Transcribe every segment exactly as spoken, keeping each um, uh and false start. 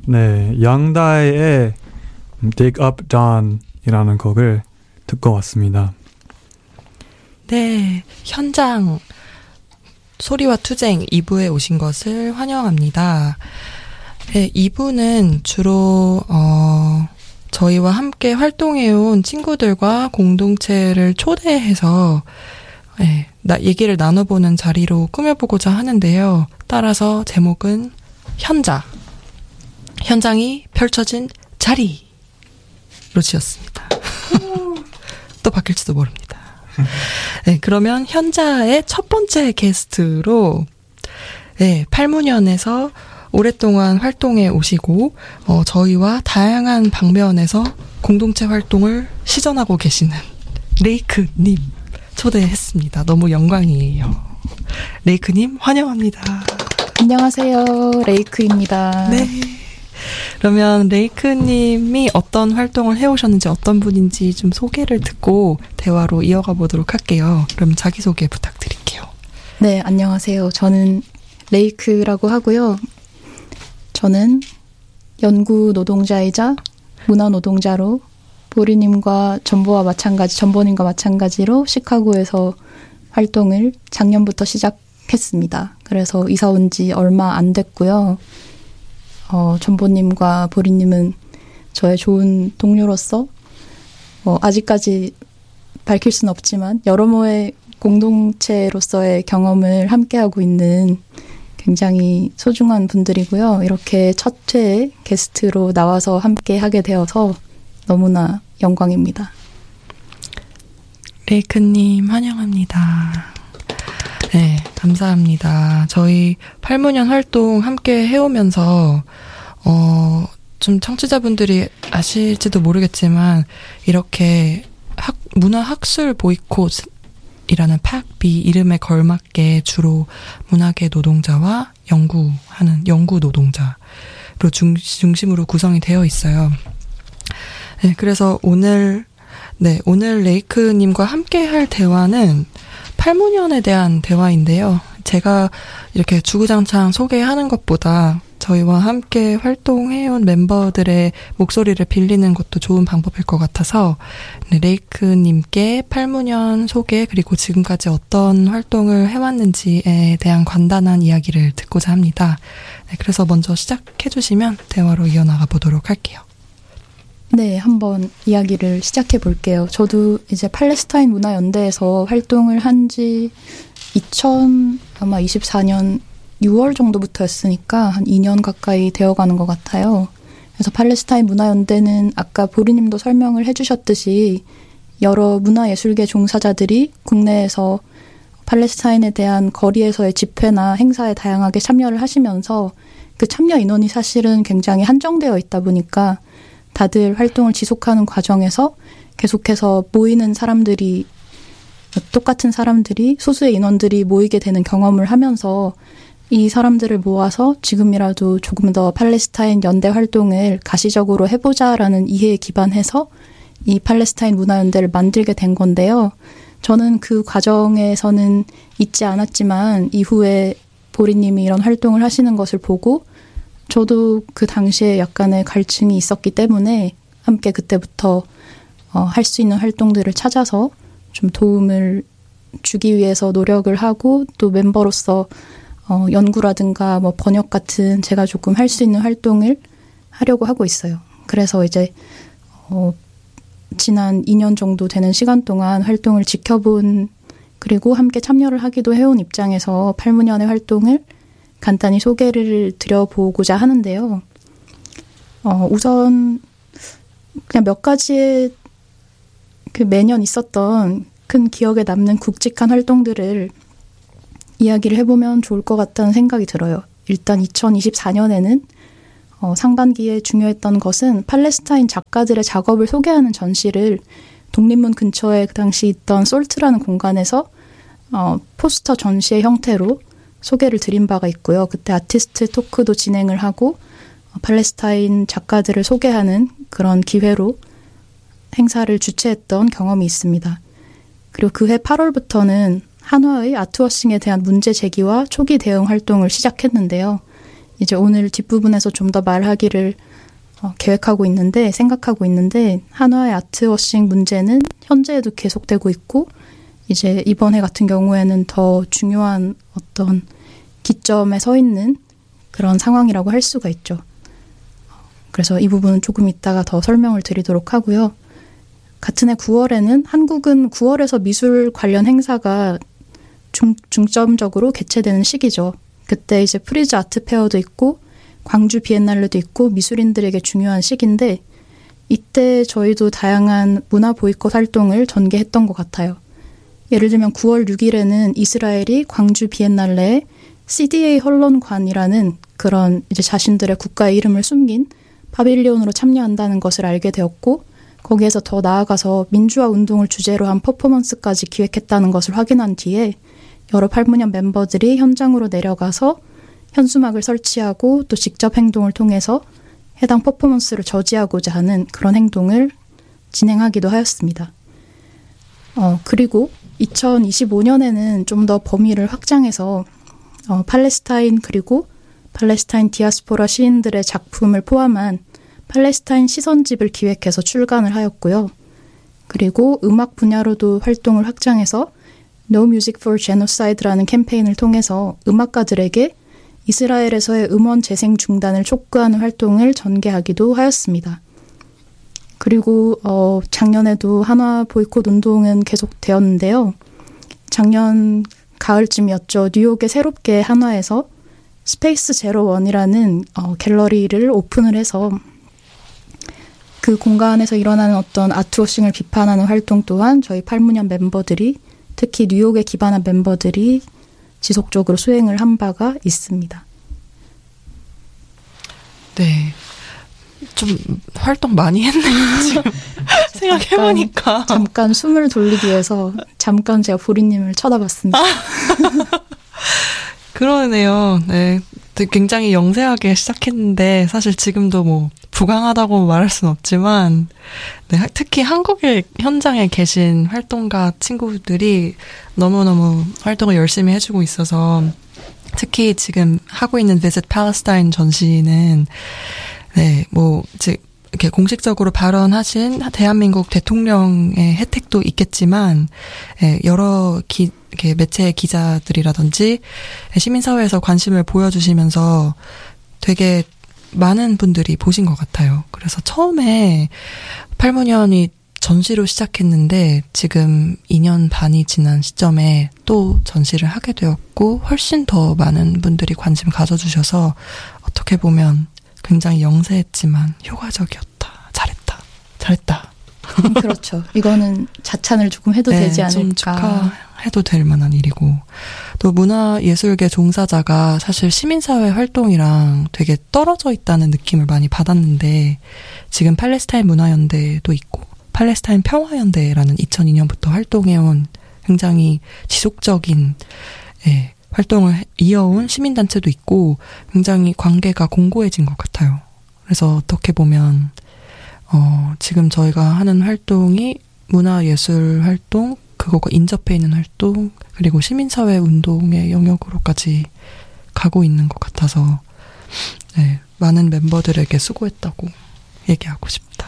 네, 양다이의 Dig Up Dawn이라는 곡을 듣고 왔습니다. 네, 현장 소리와 투쟁 이 부에 오신 것을 환영합니다. 네, 이 부는 주로 어, 저희와 함께 활동해온 친구들과 공동체를 초대해서 네, 나, 얘기를 나눠보는 자리로 꾸며보고자 하는데요. 따라서 제목은 현장, 현장이 펼쳐진 자리로 지었습니다. 또 바뀔지도 모릅니다. 네, 그러면 현자의 첫 번째 게스트로 네, 팔문현에서 오랫동안 활동해 오시고 어, 저희와 다양한 방면에서 공동체 활동을 시전하고 계시는 레이크님 초대했습니다. 너무 영광이에요. 레이크님 환영합니다. 안녕하세요. 레이크입니다. 네. 그러면 레이크님이 어떤 활동을 해오셨는지 어떤 분인지 좀 소개를 듣고 대화로 이어가 보도록 할게요. 그럼 자기소개 부탁드릴게요. 네, 안녕하세요. 저는 레이크라고 하고요. 저는 연구 노동자이자 문화 노동자로 보리님과 전보와 마찬가지, 전보님과 마찬가지로 시카고에서 활동을 작년부터 시작했습니다. 그래서 이사 온 지 얼마 안 됐고요. 어, 전보님과 보리님은 저의 좋은 동료로서 어, 아직까지 밝힐 수는 없지만 여러모의 공동체로서의 경험을 함께하고 있는 굉장히 소중한 분들이고요. 이렇게 첫 회에 게스트로 나와서 함께 하게 되어서 너무나 영광입니다. 레이크님 환영합니다. 네, 감사합니다. 저희 팔문현 활동 함께 해오면서 어, 좀 청취자분들이 아실지도 모르겠지만 이렇게 학, 문화학술 보이콧이라는 팍비 이름에 걸맞게 주로 문학의 노동자와 연구하는 연구 노동자로 중, 중심으로 구성이 되어 있어요. 네, 그래서 오늘 네, 오늘 레이크님과 함께 할 대화는 팔문현에 대한 대화인데요. 제가 이렇게 주구장창 소개하는 것보다 저희와 함께 활동해온 멤버들의 목소리를 빌리는 것도 좋은 방법일 것 같아서 네, 레이크님께 팔문현 소개 그리고 지금까지 어떤 활동을 해왔는지에 대한 간단한 이야기를 듣고자 합니다. 네, 그래서 먼저 시작해주시면 대화로 이어나가 보도록 할게요. 네, 한번 이야기를 시작해 볼게요. 저도 이제 팔레스타인 문화연대에서 활동을 한 지 이천이십사 년 유월 정도부터였으니까 한 이 년 가까이 되어가는 것 같아요. 그래서 팔레스타인 문화연대는 아까 보리님도 설명을 해주셨듯이 여러 문화예술계 종사자들이 국내에서 팔레스타인에 대한 거리에서의 집회나 행사에 다양하게 참여를 하시면서 그 참여 인원이 사실은 굉장히 한정되어 있다 보니까 다들 활동을 지속하는 과정에서 계속해서 모이는 사람들이 똑같은 사람들이 소수의 인원들이 모이게 되는 경험을 하면서 이 사람들을 모아서 지금이라도 조금 더 팔레스타인 연대 활동을 가시적으로 해보자라는 이해에 기반해서 이 팔레스타인 문화연대를 만들게 된 건데요. 저는 그 과정에서는 있지 않았지만 이후에 보리님이 이런 활동을 하시는 것을 보고 저도 그 당시에 약간의 갈증이 있었기 때문에 함께 그때부터 어, 할 수 있는 활동들을 찾아서 좀 도움을 주기 위해서 노력을 하고 또 멤버로서 어, 연구라든가 뭐 번역 같은 제가 조금 할 수 있는 활동을 하려고 하고 있어요. 그래서 이제 어, 지난 이 년 정도 되는 시간 동안 활동을 지켜본 그리고 함께 참여를 하기도 해온 입장에서 팔문현의 활동을 간단히 소개를 드려보고자 하는데요. 어, 우선 그냥 몇 가지의 그 매년 있었던 큰 기억에 남는 굵직한 활동들을 이야기를 해보면 좋을 것 같다는 생각이 들어요. 일단 이천이십사 년에는 어, 상반기에 중요했던 것은 팔레스타인 작가들의 작업을 소개하는 전시를 독립문 근처에 그 당시 있던 솔트라는 공간에서 어, 포스터 전시의 형태로 소개를 드린 바가 있고요. 그때 아티스트 토크도 진행을 하고 어, 팔레스타인 작가들을 소개하는 그런 기회로 행사를 주최했던 경험이 있습니다. 그리고 그해 팔월부터는 한화의 아트워싱에 대한 문제 제기와 초기 대응 활동을 시작했는데요. 이제 오늘 뒷부분에서 좀 더 말하기를 어, 계획하고 있는데, 생각하고 있는데, 한화의 아트워싱 문제는 현재에도 계속되고 있고, 이제 이번 해 같은 경우에는 더 중요한 어떤 기점에 서 있는 그런 상황이라고 할 수가 있죠. 그래서 이 부분은 조금 이따가 더 설명을 드리도록 하고요. 같은 해 구월에는 한국은 구월에서 미술 관련 행사가 중, 중점적으로 개최되는 시기죠. 그때 이제 프리즈 아트 페어도 있고 광주 비엔날레도 있고 미술인들에게 중요한 시기인데 이때 저희도 다양한 문화 보이콧 활동을 전개했던 것 같아요. 예를 들면 구월 육일에는 이스라엘이 광주 비엔날레에 씨디에이 헐런관이라는 그런 이제 자신들의 국가의 이름을 숨긴 파빌리온으로 참여한다는 것을 알게 되었고 거기에서 더 나아가서 민주화 운동을 주제로 한 퍼포먼스까지 기획했다는 것을 확인한 뒤에 여러 팔문연 멤버들이 현장으로 내려가서 현수막을 설치하고 또 직접 행동을 통해서 해당 퍼포먼스를 저지하고자 하는 그런 행동을 진행하기도 하였습니다. 어, 그리고 이천이십오년에는 좀 더 범위를 확장해서 어, 팔레스타인 그리고 팔레스타인 디아스포라 시인들의 작품을 포함한 팔레스타인 시선집을 기획해서 출간을 하였고요. 그리고 음악 분야로도 활동을 확장해서 No Music for Genocide라는 캠페인을 통해서 음악가들에게 이스라엘에서의 음원 재생 중단을 촉구하는 활동을 전개하기도 하였습니다. 그리고 어, 작년에도 한화 보이콧 운동은 계속되었는데요. 작년 가을쯤이었죠. 뉴욕에 새롭게 한화에서 스페이스 제로원이라는 어, 갤러리를 오픈을 해서 그 공간에서 일어나는 어떤 아트워싱을 비판하는 활동 또한 저희 팔문연 멤버들이 특히 뉴욕에 기반한 멤버들이 지속적으로 수행을 한 바가 있습니다. 네. 좀 활동 많이 했네요, 지금. 생각해보니까. 잠깐 숨을 돌리기 위해서 잠깐 제가 보리님을 쳐다봤습니다. 그러네요. 네. 굉장히 영세하게 시작했는데 사실 지금도 뭐 부강하다고 말할 수는 없지만 네, 특히 한국의 현장에 계신 활동가 친구들이 너무너무 활동을 열심히 해주고 있어서 특히 지금 하고 있는 Visit Palestine 전시는 네, 뭐 즉 이렇게 공식적으로 발언하신 대한민국 대통령의 혜택도 있겠지만 예, 여러 기, 이렇게 매체 기자들이라든지 시민사회에서 관심을 보여주시면서 되게 많은 분들이 보신 것 같아요. 그래서 처음에 팔문연이 전시로 시작했는데 지금 이 년 반이 지난 시점에 또 전시를 하게 되었고 훨씬 더 많은 분들이 관심 가져주셔서 어떻게 보면 굉장히 영세했지만 효과적이었다. 잘했다. 잘했다. 그렇죠. 이거는 자찬을 조금 해도 네, 되지 않을까. 좀 축하해도 될 만한 일이고 또 문화예술계 종사자가 사실 시민사회 활동이랑 되게 떨어져 있다는 느낌을 많이 받았는데 지금 팔레스타인 문화연대도 있고 팔레스타인 평화연대라는 이천이년부터 활동해온 굉장히 지속적인 예, 활동을 이어온 시민단체도 있고 굉장히 관계가 공고해진 것 같아요. 그래서 어떻게 보면 어, 지금 저희가 하는 활동이 문화예술 활동, 그거가 인접해 있는 활동, 그리고 시민사회 운동의 영역으로까지 가고 있는 것 같아서 네, 많은 멤버들에게 수고했다고 얘기하고 싶다.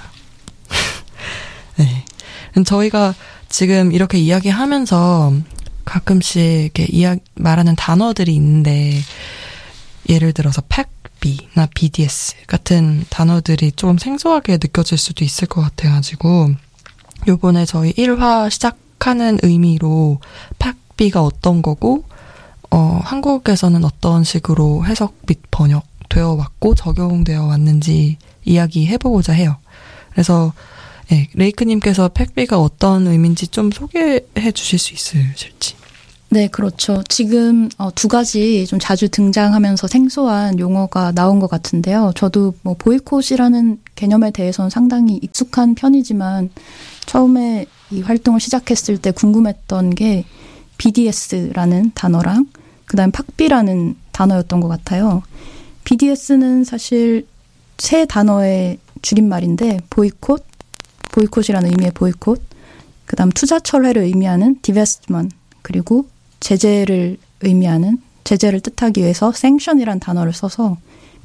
네, 저희가 지금 이렇게 이야기하면서 가끔씩 이렇게 이야기, 말하는 단어들이 있는데 예를 들어서 팩비나 비디에스 같은 단어들이 좀 생소하게 느껴질 수도 있을 것 같아가지고 요번에 저희 일 화 시작하는 의미로 팩비가 어떤 거고 어, 한국에서는 어떤 식으로 해석 및 번역되어 왔고 적용되어 왔는지 이야기해보고자 해요. 그래서 네, 레이크님께서 팩비가 어떤 의미인지 좀 소개해 주실 수 있으실지. 네, 그렇죠. 지금 어, 두 가지 좀 자주 등장하면서 생소한 용어가 나온 것 같은데요. 저도 뭐 보이콧이라는 개념에 대해서는 상당히 익숙한 편이지만 처음에 이 활동을 시작했을 때 궁금했던 게 비디에스라는 단어랑 그다음 팍비라는 단어였던 것 같아요. 비디에스는 사실 세 단어의 줄임말인데 보이콧, 보이콧이라는 의미의 보이콧, 그다음 투자 철회를 의미하는 디베스트먼트, 그리고 제재를 의미하는 제재를 뜻하기 위해서 sanction이라는 단어를 써서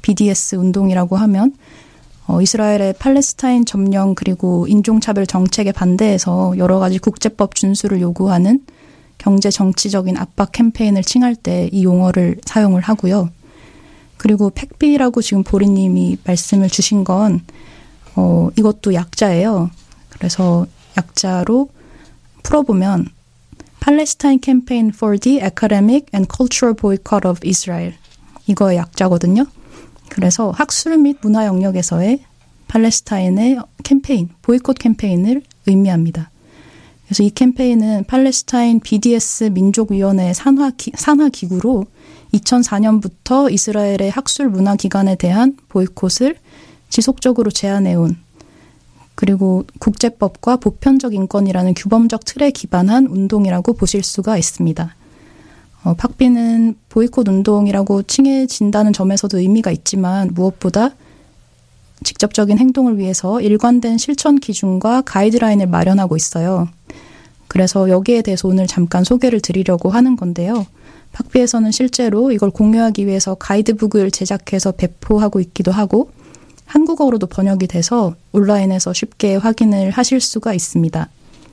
비디에스 운동이라고 하면 어, 이스라엘의 팔레스타인 점령 그리고 인종차별 정책에 반대해서 여러 가지 국제법 준수를 요구하는 경제 정치적인 압박 캠페인을 칭할 때 이 용어를 사용을 하고요. 그리고 팩비라고 지금 보리님이 말씀을 주신 건 어, 이것도 약자예요. 그래서 약자로 풀어보면 Palestine Campaign for the Academic and Cultural Boycott of Israel 이거의 약자거든요. 그래서 학술 및 문화 영역에서의 팔레스타인의 캠페인, 보이콧 캠페인을 의미합니다. 그래서 이 캠페인은 팔레스타인 비디에스 민족위원회 산하, 기, 산하 기구로 이천사 년부터 이스라엘의 학술 문화 기관에 대한 보이콧을 지속적으로 제안해온 그리고 국제법과 보편적 인권이라는 규범적 틀에 기반한 운동이라고 보실 수가 있습니다. 어, 팍비는 보이콧 운동이라고 칭해진다는 점에서도 의미가 있지만 무엇보다 직접적인 행동을 위해서 일관된 실천 기준과 가이드라인을 마련하고 있어요. 그래서 여기에 대해서 오늘 잠깐 소개를 드리려고 하는 건데요. 팍비에서는 실제로 이걸 공유하기 위해서 가이드북을 제작해서 배포하고 있기도 하고 한국어로도 번역이 돼서 온라인에서 쉽게 확인을 하실 수가 있습니다.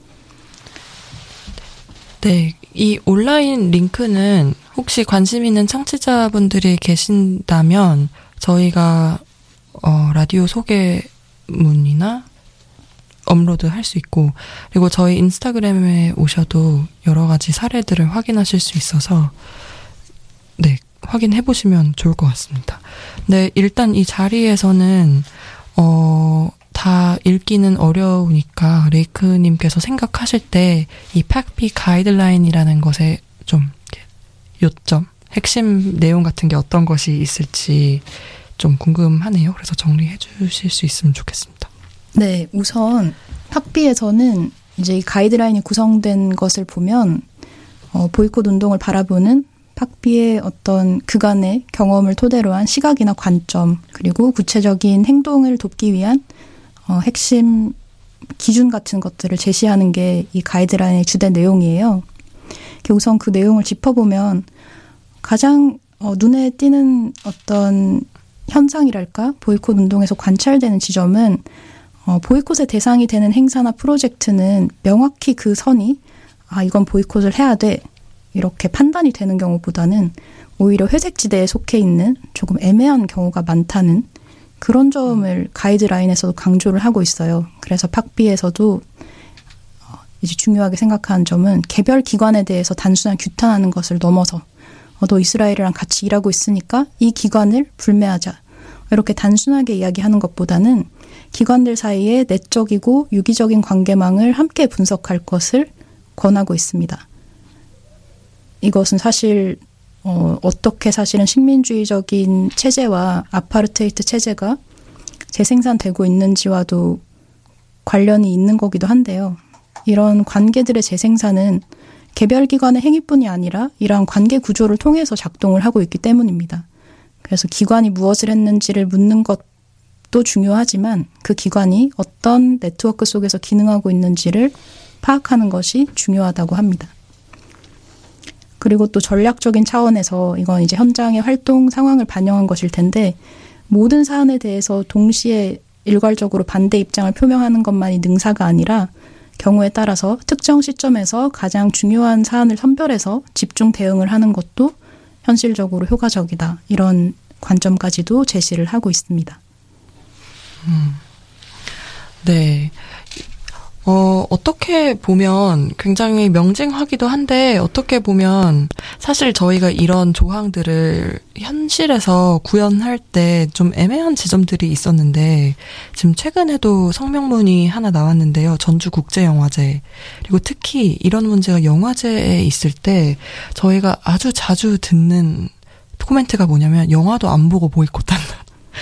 네, 이 온라인 링크는 혹시 관심 있는 청취자분들이 계신다면 저희가 어, 라디오 소개문이나 업로드 할 수 있고 그리고 저희 인스타그램에 오셔도 여러 가지 사례들을 확인하실 수 있어서 네, 확인해 보시면 좋을 것 같습니다. 네, 일단 이 자리에서는 어, 다 읽기는 어려우니까 레이크님께서 생각하실 때 이 팍비 가이드라인이라는 것에 좀 요점, 핵심 내용 같은 게 어떤 것이 있을지 좀 궁금하네요. 그래서 정리해 주실 수 있으면 좋겠습니다. 네, 우선 팍비에서는 이제 이 가이드라인이 구성된 것을 보면 어, 보이콧 운동을 바라보는 팍비의 어떤 그간의 경험을 토대로 한 시각이나 관점 그리고 구체적인 행동을 돕기 위한 어, 핵심 기준 같은 것들을 제시하는 게 이 가이드라인의 주된 내용이에요. 우선 그 내용을 짚어보면 가장 어, 눈에 띄는 어떤 현상이랄까 보이콧 운동에서 관찰되는 지점은 어, 보이콧의 대상이 되는 행사나 프로젝트는 명확히 그 선이 아 이건 보이콧을 해야 돼 이렇게 판단이 되는 경우보다는 오히려 회색지대에 속해 있는 조금 애매한 경우가 많다는 그런 점을 가이드라인에서도 강조를 하고 있어요. 그래서 팍비에서도 이제 중요하게 생각하는 점은 개별 기관에 대해서 단순한 규탄하는 것을 넘어서 어, 너 이스라엘이랑 같이 일하고 있으니까 이 기관을 불매하자. 이렇게 단순하게 이야기하는 것보다는 기관들 사이의 내적이고 유기적인 관계망을 함께 분석할 것을 권하고 있습니다. 이것은 사실 어, 어떻게 사실은 식민주의적인 체제와 아파르테이트 체제가 재생산되고 있는지와도 관련이 있는 거기도 한데요. 이런 관계들의 재생산은 개별 기관의 행위뿐이 아니라 이러한 관계 구조를 통해서 작동을 하고 있기 때문입니다. 그래서 기관이 무엇을 했는지를 묻는 것도 중요하지만 그 기관이 어떤 네트워크 속에서 기능하고 있는지를 파악하는 것이 중요하다고 합니다. 그리고 또 전략적인 차원에서 이건 이제 현장의 활동 상황을 반영한 것일 텐데 모든 사안에 대해서 동시에 일괄적으로 반대 입장을 표명하는 것만이 능사가 아니라 경우에 따라서 특정 시점에서 가장 중요한 사안을 선별해서 집중 대응을 하는 것도 현실적으로 효과적이다. 이런 관점까지도 제시를 하고 있습니다. 음. 네. 어, 어떻게 보면 굉장히 명징하기도 한데 어떻게 보면 사실 저희가 이런 조항들을 현실에서 구현할 때 좀 애매한 지점들이 있었는데 지금 최근에도 성명문이 하나 나왔는데요. 전주국제영화제. 그리고 특히 이런 문제가 영화제에 있을 때 저희가 아주 자주 듣는 코멘트가 뭐냐면 영화도 안 보고 보이콧한다.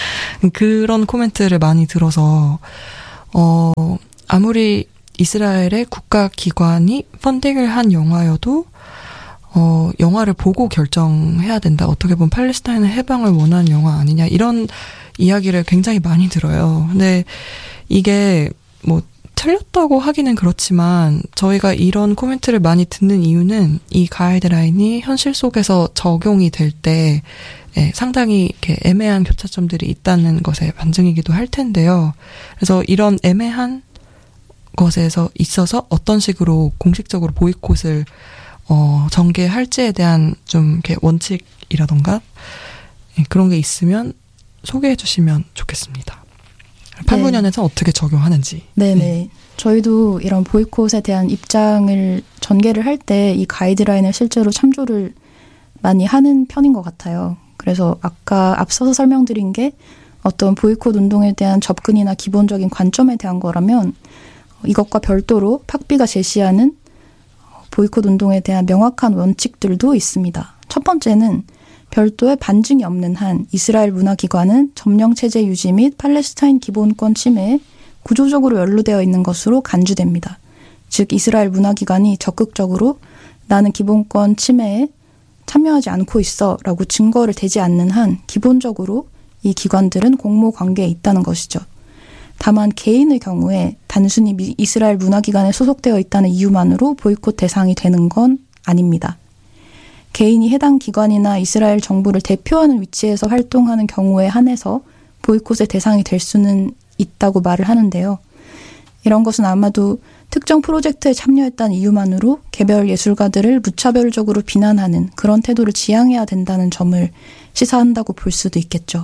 그런 코멘트를 많이 들어서 어 아무리 이스라엘의 국가기관이 펀딩을 한 영화여도 어, 영화를 보고 결정해야 된다. 어떻게 보면 팔레스타인의 해방을 원하는 영화 아니냐. 이런 이야기를 굉장히 많이 들어요. 근데 이게 뭐 틀렸다고 하기는 그렇지만 저희가 이런 코멘트를 많이 듣는 이유는 이 가이드라인이 현실 속에서 적용이 될 때 예, 상당히 이렇게 애매한 교차점들이 있다는 것의 반증이기도 할 텐데요. 그래서 이런 애매한 것에서 있어서 어떤 식으로 공식적으로 보이콧을 어, 전개할지에 대한 좀 이렇게 원칙이라던가 예, 그런 게 있으면 소개해 주시면 좋겠습니다. 판문연에서 네. 어떻게 적용하는지. 네네. 네. 저희도 이런 보이콧에 대한 입장을 전개를 할 때 이 가이드라인을 실제로 참조를 많이 하는 편인 것 같아요. 그래서 아까 앞서서 설명드린 게 어떤 보이콧 운동에 대한 접근이나 기본적인 관점에 대한 거라면 이것과 별도로 팍비가 제시하는 보이콧 운동에 대한 명확한 원칙들도 있습니다. 첫 번째는 별도의 반증이 없는 한 이스라엘 문화기관은 점령체제 유지 및 팔레스타인 기본권 침해에 구조적으로 연루되어 있는 것으로 간주됩니다. 즉 이스라엘 문화기관이 적극적으로 나는 기본권 침해에 참여하지 않고 있어 라고 증거를 대지 않는 한 기본적으로 이 기관들은 공모 관계에 있다는 것이죠. 다만 개인의 경우에 단순히 이스라엘 문화기관에 소속되어 있다는 이유만으로 보이콧 대상이 되는 건 아닙니다. 개인이 해당 기관이나 이스라엘 정부를 대표하는 위치에서 활동하는 경우에 한해서 보이콧의 대상이 될 수는 있다고 말을 하는데요. 이런 것은 아마도 특정 프로젝트에 참여했다는 이유만으로 개별 예술가들을 무차별적으로 비난하는 그런 태도를 지양해야 된다는 점을 시사한다고 볼 수도 있겠죠.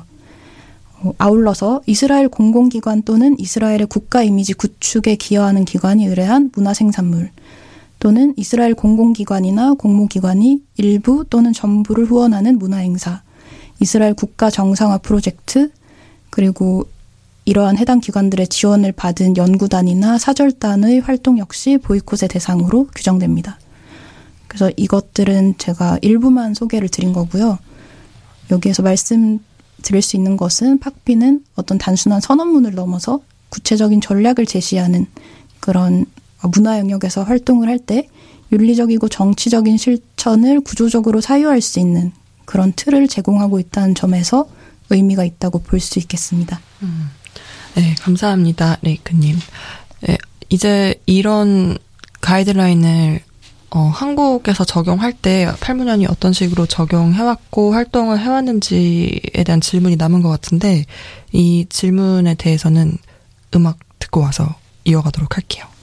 아울러서 이스라엘 공공기관 또는 이스라엘의 국가 이미지 구축에 기여하는 기관이 의뢰한 문화생산물 또는 이스라엘 공공기관이나 공모기관이 일부 또는 전부를 후원하는 문화행사, 이스라엘 국가 정상화 프로젝트, 그리고 이러한 해당 기관들의 지원을 받은 연구단이나 사절단의 활동 역시 보이콧의 대상으로 규정됩니다. 그래서 이것들은 제가 일부만 소개를 드린 거고요. 여기에서 말씀드릴 수 있는 것은 팍비는 어떤 단순한 선언문을 넘어서 구체적인 전략을 제시하는 그런 문화 영역에서 활동을 할 때 윤리적이고 정치적인 실천을 구조적으로 사유할 수 있는 그런 틀을 제공하고 있다는 점에서 의미가 있다고 볼 수 있겠습니다. 음. 네, 감사합니다, 레이크님. 네, 이제 이런 가이드라인을 어, 한국에서 적용할 때 팔문연이 어떤 식으로 적용해왔고 활동을 해왔는지에 대한 질문이 남은 것 같은데 이 질문에 대해서는 음악 듣고 와서 이어가도록 할게요.